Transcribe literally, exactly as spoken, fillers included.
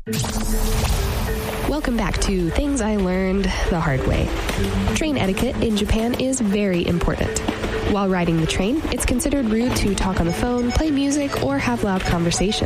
Welcome back to Things I Learned the Hard Way. Train etiquette in Japan is very important. While riding the train, it's considered rude to talk on the phone, play music, or have loud conversation.